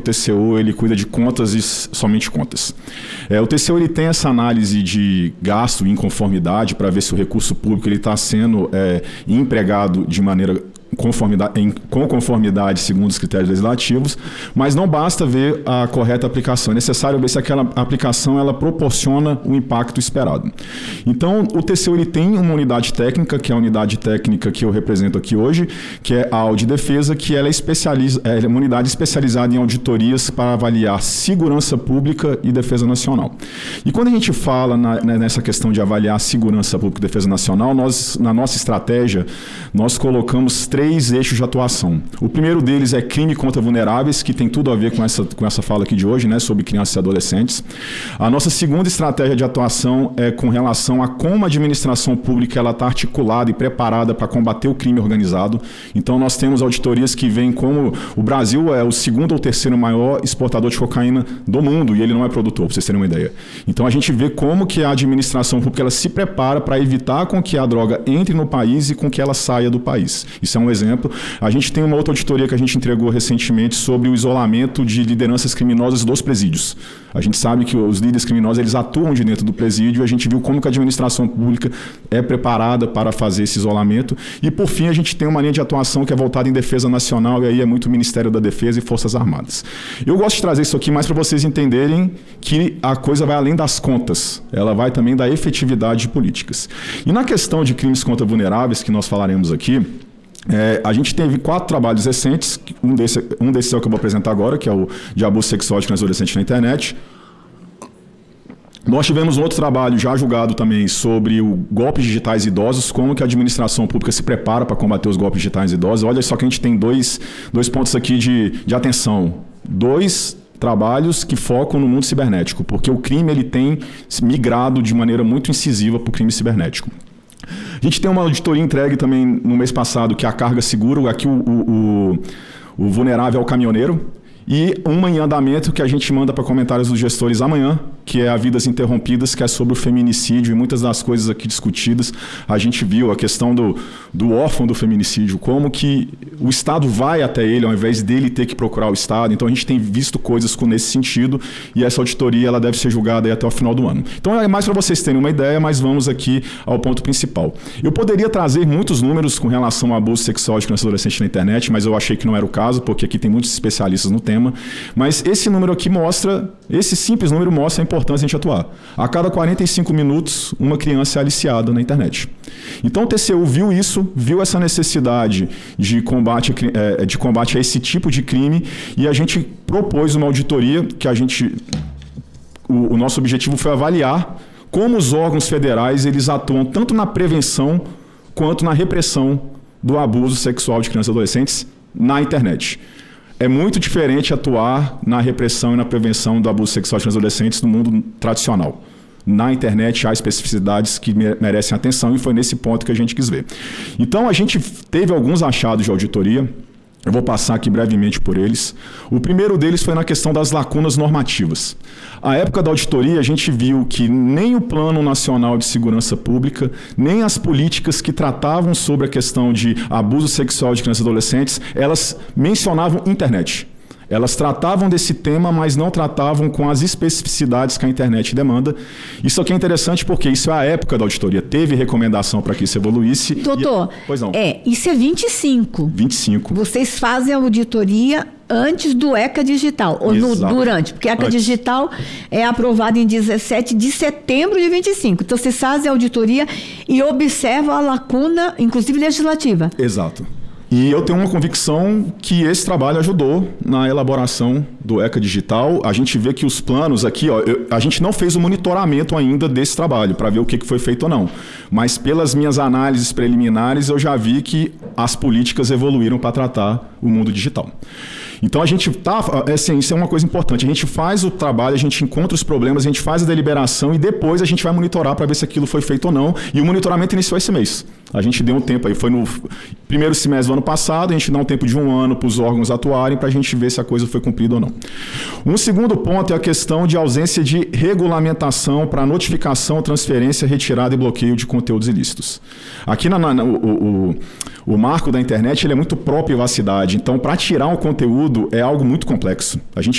TCU ele cuida de contas e somente contas. O TCU ele tem essa análise de gasto e inconformidade para ver se o recurso público está sendo empregado de maneira com conformidade segundo os critérios legislativos, mas não basta ver a correta aplicação, é necessário ver se aquela aplicação ela proporciona o impacto esperado. Então, o TCU ele tem uma unidade técnica, que é a unidade técnica que eu represento aqui hoje, que é a Audidefesa, que ela é uma unidade especializada em auditorias para avaliar segurança pública e defesa nacional. E quando a gente fala nessa questão de avaliar segurança pública e defesa nacional, na nossa estratégia, nós colocamos 3 eixos de atuação. O primeiro deles é crime contra vulneráveis, que tem tudo a ver com essa fala aqui de hoje, né, sobre crianças e adolescentes. A nossa segunda estratégia de atuação é com relação a como a administração pública ela está articulada e preparada para combater o crime organizado. Então, nós temos auditorias que veem como o Brasil é o segundo ou terceiro maior exportador de cocaína do mundo e ele não é produtor, para vocês terem uma ideia. Então, a gente vê como que a administração pública ela se prepara para evitar com que a droga entre no país e com que ela saia do país. Isso é um exemplo. A gente tem uma outra auditoria que a gente entregou recentemente sobre o isolamento de lideranças criminosas dos presídios. A gente sabe que os líderes criminosos eles atuam de dentro do presídio e a gente viu como que a administração pública é preparada para fazer esse isolamento. E, por fim, a gente tem uma linha de atuação que é voltada em defesa nacional e aí é muito o Ministério da Defesa e Forças Armadas. Eu gosto de trazer isso aqui mais para vocês entenderem que a coisa vai além das contas. Ela vai também da efetividade de políticas. E na questão de crimes contra vulneráveis, que nós falaremos aqui, a gente teve 4 trabalhos recentes, um desses é o que eu vou apresentar agora, que é o de abuso sexual de crianças e adolescentes na internet. Nós tivemos um outro trabalho já julgado também sobre o golpes digitais idosos, como que a administração pública se prepara para combater os golpes digitais idosos. Olha só que a gente tem dois pontos aqui de atenção. 2 trabalhos que focam no mundo cibernético, porque o crime ele tem migrado de maneira muito incisiva para o crime cibernético. A gente tem uma auditoria entregue também no mês passado, que é a carga segura, aqui o vulnerável é o caminhoneiro, e uma em andamento que a gente manda para comentários dos gestores amanhã, que é a Vidas Interrompidas, que é sobre o feminicídio e muitas das coisas aqui discutidas. A gente viu a questão do órfão do feminicídio, como que o Estado vai até ele ao invés dele ter que procurar o Estado. Então a gente tem visto coisas nesse sentido e essa auditoria ela deve ser julgada aí até o final do ano. Então é mais para vocês terem uma ideia, mas vamos aqui ao ponto principal. Eu poderia trazer muitos números com relação ao abuso sexual de crianças e adolescentes na internet, mas eu achei que não era o caso, porque aqui tem muitos especialistas no tema. Mas esse número aqui esse simples número mostra a importância de a gente atuar. A cada 45 minutos, uma criança é aliciada na internet. Então o TCU viu isso, viu essa necessidade de combate a esse tipo de crime e a gente propôs uma auditoria que o nosso objetivo foi avaliar como os órgãos federais eles atuam tanto na prevenção quanto na repressão do abuso sexual de crianças e adolescentes na internet. É muito diferente atuar na repressão e na prevenção do abuso sexual de crianças e adolescentes no mundo tradicional. Na internet há especificidades que merecem atenção e foi nesse ponto que a gente quis ver. Então a gente teve alguns achados de auditoria. Eu vou passar aqui brevemente por eles. O primeiro deles foi na questão das lacunas normativas. À época da auditoria, a gente viu que nem o Plano Nacional de Segurança Pública, nem as políticas que tratavam sobre a questão de abuso sexual de crianças e adolescentes, elas mencionavam internet. Elas tratavam desse tema, mas não tratavam com as especificidades que a internet demanda. Isso aqui é interessante porque isso é a época da auditoria. Teve recomendação para que isso evoluísse. Doutor, pois não. Isso é 25. 25. Vocês fazem a auditoria antes do ECA Digital, ou durante, porque a ECA Digital é aprovada em 17 de setembro de 25. Então, vocês fazem a auditoria e observam a lacuna, inclusive legislativa. Exato. E eu tenho uma convicção que esse trabalho ajudou na elaboração do ECA Digital. A gente vê que os planos aqui, a gente não fez o monitoramento ainda desse trabalho, para ver o que foi feito ou não. Mas pelas minhas análises preliminares, eu já vi que as políticas evoluíram para tratar o mundo digital. Então a gente isso é uma coisa importante, a gente faz o trabalho, a gente encontra os problemas, a gente faz a deliberação e depois a gente vai monitorar para ver se aquilo foi feito ou não. E o monitoramento iniciou esse mês. A gente deu um tempo aí, foi no primeiro semestre do ano passado, a gente dá um tempo de 1 ano para os órgãos atuarem para a gente ver se a coisa foi cumprida ou não. Um segundo ponto é a questão de ausência de regulamentação para notificação, transferência, retirada e bloqueio de conteúdos ilícitos. Aqui o marco da internet ele é muito pró-privacidade, então para tirar um conteúdo é algo muito complexo. A gente